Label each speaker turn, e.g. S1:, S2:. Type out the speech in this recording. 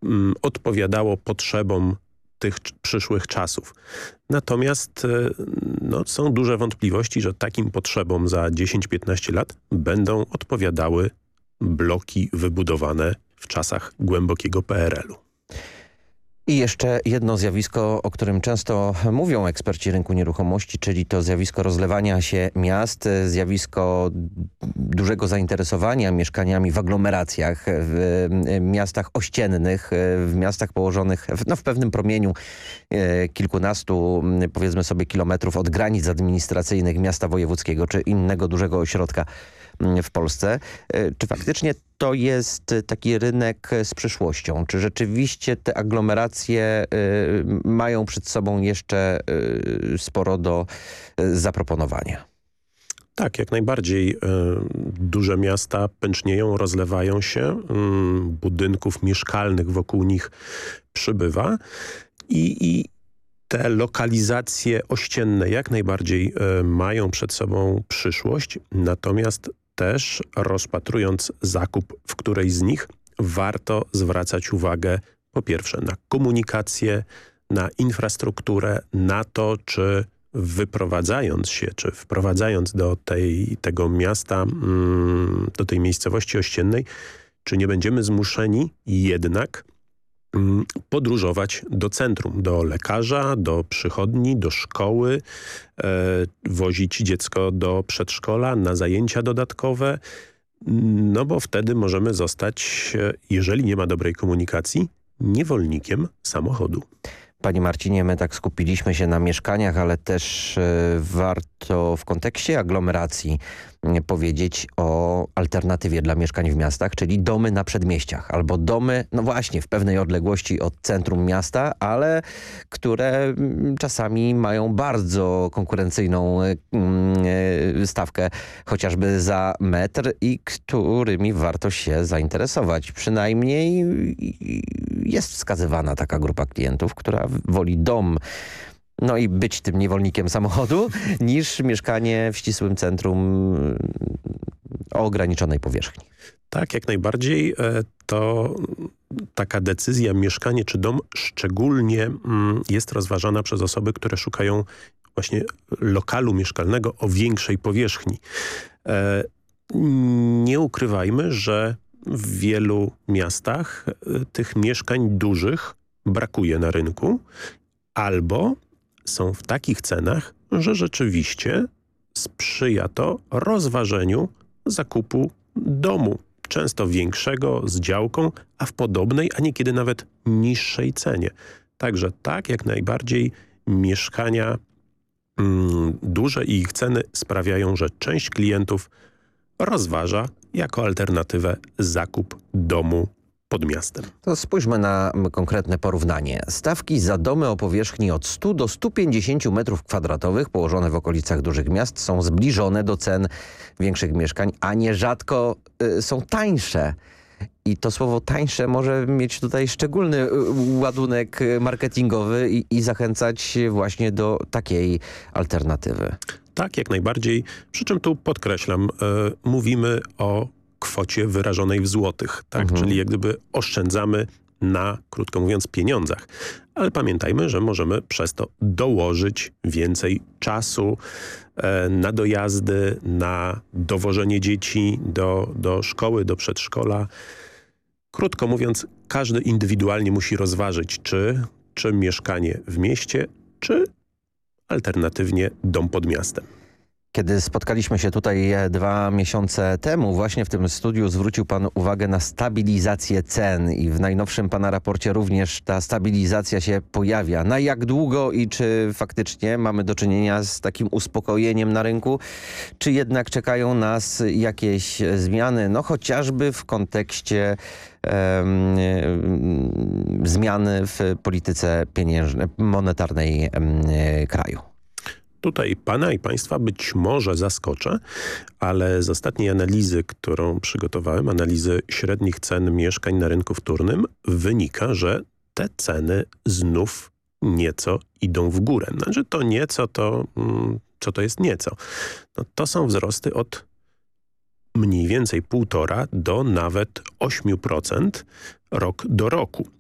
S1: odpowiadało potrzebom tych przyszłych czasów. Natomiast są duże wątpliwości, że takim potrzebom za 10-15 lat będą odpowiadały bloki wybudowane w czasach głębokiego PRL-u.
S2: I jeszcze jedno zjawisko, o którym często mówią eksperci rynku nieruchomości, czyli to zjawisko rozlewania się miast, zjawisko dużego zainteresowania mieszkaniami w aglomeracjach, w miastach ościennych, w miastach położonych w pewnym promieniu kilkunastu, powiedzmy sobie, kilometrów od granic administracyjnych miasta wojewódzkiego czy innego dużego ośrodka w Polsce. Czy faktycznie to jest taki rynek z przyszłością? Czy rzeczywiście te aglomeracje mają przed sobą jeszcze sporo do zaproponowania?
S1: Tak, jak najbardziej. Duże miasta pęcznieją, rozlewają się, budynków mieszkalnych wokół nich przybywa i te lokalizacje ościenne jak najbardziej mają przed sobą przyszłość, natomiast też rozpatrując zakup w którejś z nich, warto zwracać uwagę po pierwsze na komunikację, na infrastrukturę, na to, czy wyprowadzając się, czy wprowadzając do tego miasta, do tej miejscowości ościennej, czy nie będziemy zmuszeni jednak podróżować do centrum, do lekarza, do przychodni, do szkoły, wozić dziecko do przedszkola na zajęcia dodatkowe, bo wtedy możemy zostać, jeżeli nie ma dobrej komunikacji, niewolnikiem samochodu.
S2: Panie Marcinie, my tak skupiliśmy się na mieszkaniach, ale też warto w kontekście aglomeracji powiedzieć o alternatywie dla mieszkań w miastach, czyli domy na przedmieściach albo domy, no właśnie, w pewnej odległości od centrum miasta, ale które czasami mają bardzo konkurencyjną stawkę chociażby za metr i którymi warto się zainteresować. Przynajmniej jest wskazywana taka grupa klientów, która woli dom, no i być tym niewolnikiem samochodu, niż mieszkanie w ścisłym centrum o ograniczonej powierzchni.
S1: Tak, jak najbardziej. To taka decyzja mieszkanie czy dom szczególnie jest rozważana przez osoby, które szukają właśnie lokalu mieszkalnego o większej powierzchni. Nie ukrywajmy, że w wielu miastach tych mieszkań dużych brakuje na rynku albo są w takich cenach, że rzeczywiście sprzyja to rozważeniu zakupu domu. Często większego, z działką, a w podobnej, a niekiedy nawet niższej cenie. Także tak, jak najbardziej mieszkania duże i ich ceny sprawiają, że część klientów rozważa jako alternatywę zakup domu pod miastem.
S2: To spójrzmy na konkretne porównanie. Stawki za domy o powierzchni od 100 do 150 m2 położone w okolicach dużych miast są zbliżone do cen większych mieszkań, a nierzadko są tańsze. I to słowo tańsze może mieć tutaj szczególny ładunek marketingowy i zachęcać właśnie do takiej alternatywy.
S1: Tak, jak najbardziej. Przy czym tu podkreślam, mówimy o kwocie wyrażonej w złotych, tak? Czyli jak gdyby oszczędzamy na, krótko mówiąc, pieniądzach. Ale pamiętajmy, że możemy przez to dołożyć więcej czasu na dojazdy, na dowożenie dzieci do szkoły, do przedszkola. Krótko mówiąc, każdy indywidualnie musi rozważyć, czy mieszkanie w mieście, czy alternatywnie dom pod miastem.
S2: Kiedy spotkaliśmy się tutaj 2 miesiące temu, właśnie w tym studiu zwrócił pan uwagę na stabilizację cen i w najnowszym pana raporcie również ta stabilizacja się pojawia. Na jak długo i czy faktycznie mamy do czynienia z takim uspokojeniem na rynku, czy jednak czekają nas jakieś zmiany, no chociażby w kontekście zmiany w polityce pieniężnej, monetarnej kraju?
S1: Tutaj pana i państwa być może zaskoczę, ale z ostatniej analizy, którą przygotowałem, analizy średnich cen mieszkań na rynku wtórnym, wynika, że te ceny znów nieco idą w górę. Znaczy to nieco, co to jest nieco? No, to są wzrosty od mniej więcej 1,5 do nawet 8% rok do roku.